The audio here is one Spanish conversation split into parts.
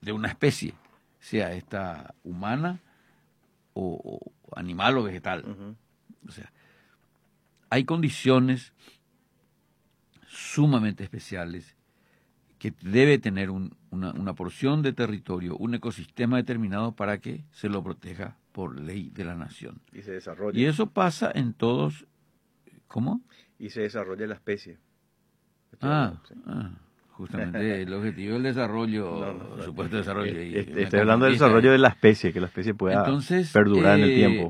de una especie, sea esta humana o animal o vegetal. O sea, hay condiciones sumamente especiales que debe tener una porción de territorio, un ecosistema determinado para que se lo proteja por ley de la nación. Y se desarrolla. Y eso pasa en todos. ¿Cómo? Y se desarrolla la especie. Justamente el objetivo del desarrollo, supuesto desarrollo. Estoy hablando del desarrollo de la especie, que la especie pueda perdurar en el tiempo.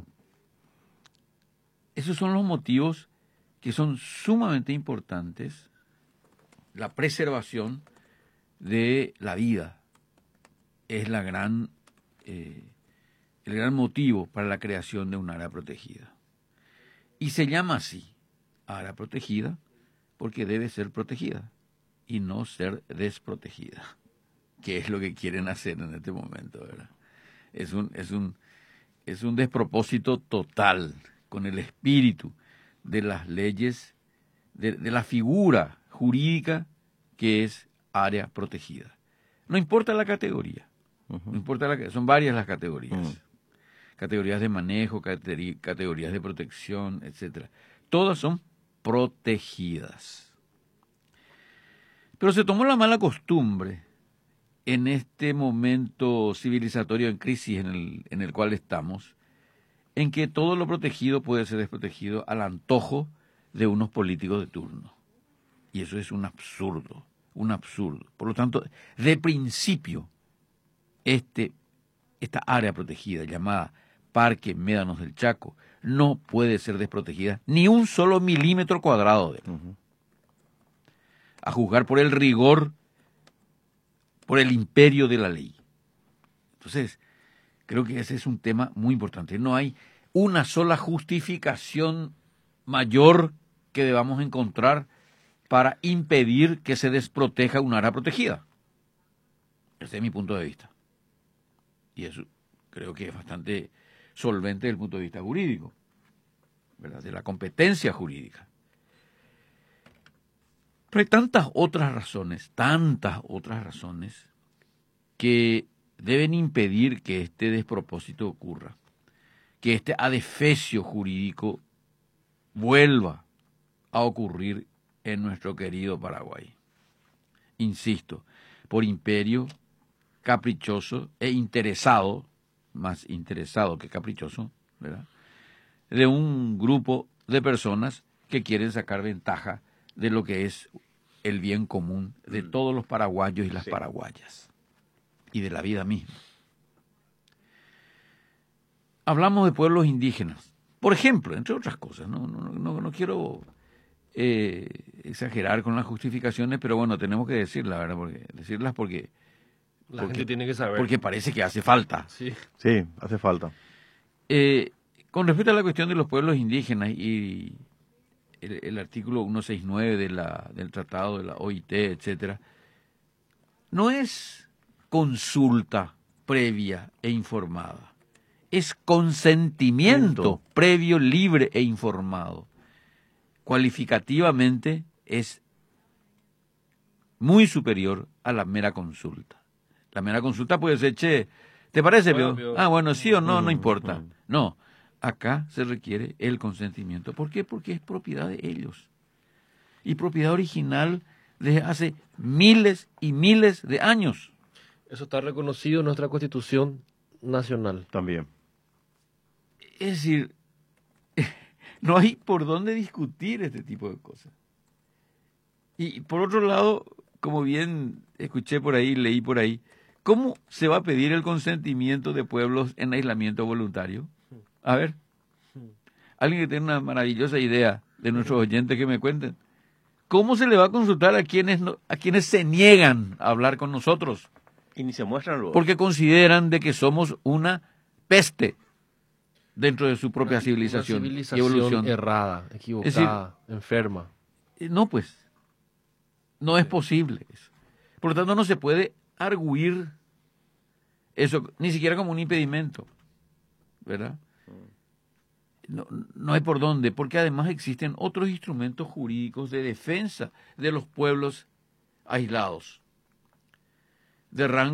Esos son los motivos que son sumamente importantes, la preservación de la vida es el gran motivo para la creación de un área protegida. Y se llama así, área protegida, porque debe ser protegida y no ser desprotegida, que es lo que quieren hacer en este momento, ¿verdad? Es un despropósito total con el espíritu de las leyes, de la figura jurídica que es área protegida. No importa la categoría, no importa son varias las categorías. Categorías de manejo, categorías de protección, etcétera. Todas son protegidas. Pero se tomó la mala costumbre en este momento civilizatorio en crisis en el cual estamos, en que todo lo protegido puede ser desprotegido al antojo de unos políticos de turno. Y eso es un absurdo, un absurdo. Por lo tanto, de principio, esta área protegida llamada Parque Médanos del Chaco no puede ser desprotegida ni un solo milímetro cuadrado de él. A juzgar por el rigor, por el imperio de la ley. Entonces, creo que ese es un tema muy importante. No hay una sola justificación mayor que debamos encontrar para impedir que se desproteja un área protegida. Ese es mi punto de vista. Y eso creo que es bastante solvente desde el punto de vista jurídico, ¿verdad? De la competencia jurídica. Pero hay tantas otras razones que deben impedir que este despropósito ocurra, que este adefesio jurídico vuelva a ocurrir en nuestro querido Paraguay. Insisto, por imperio caprichoso e interesado, más interesado que caprichoso, ¿verdad?, de un grupo de personas que quieren sacar ventaja de lo que es el bien común de todos los paraguayos y las paraguayas, y de la vida misma. Hablamos de pueblos indígenas, por ejemplo, entre otras cosas, no quiero exagerar con las justificaciones, pero bueno, tenemos que decirlas, ¿verdad? Porque la gente tiene que saber. Porque parece que hace falta. Sí, hace falta. Con respecto a la cuestión de los pueblos indígenas y el artículo 169 del Tratado de la OIT, etcétera, no es consulta previa e informada, es consentimiento previo, libre e informado. Cualificativamente es muy superior a la mera consulta. La mera consulta puede ser, che, ¿te parece? Bueno, sí o no, no importa. No, acá se requiere el consentimiento. ¿Por qué? Porque es propiedad de ellos. Y propiedad original desde hace miles y miles de años. Eso está reconocido en nuestra Constitución Nacional. También. Es decir, no hay por dónde discutir este tipo de cosas. Y por otro lado, como bien escuché por ahí, leí por ahí, ¿cómo se va a pedir el consentimiento de pueblos en aislamiento voluntario? A ver, alguien que tenga una maravillosa idea de nuestros oyentes que me cuenten. ¿Cómo se le va a consultar a quienes se niegan a hablar con nosotros? Y ni se muestran luego. Porque consideran de que somos una peste dentro de su propia civilización. Una civilización y evolución errada, equivocada, enferma. No, pues, no es posible eso. Por lo tanto, no se puede arguir eso, ni siquiera como un impedimento, ¿verdad? No hay por dónde, porque además existen otros instrumentos jurídicos de defensa de los pueblos aislados, de rango